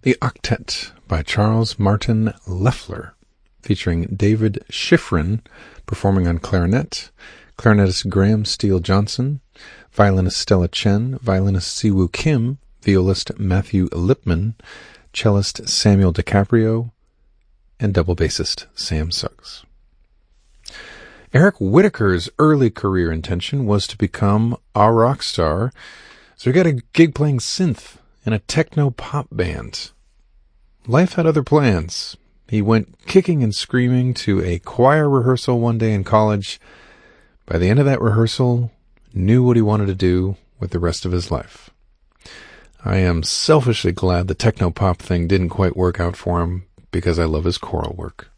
The Octet by Charles Martin Loeffler, featuring David Schifrin performing on clarinet, clarinetist Graham Steele Johnson, violinist Stella Chen, violinist Siwoo Kim, violist Matthew Lipman, cellist Samuel DiCaprio, and double bassist Sam Suggs. Eric Whitacre's early career intention was to become a rock star, so he got a gig playing synth in a techno-pop band. Life had other plans. He went kicking and screaming to a choir rehearsal one day in college. By the end of that rehearsal, knew what he wanted to do with the rest of his life. I am selfishly glad the techno-pop thing didn't quite work out for him because I love his choral work.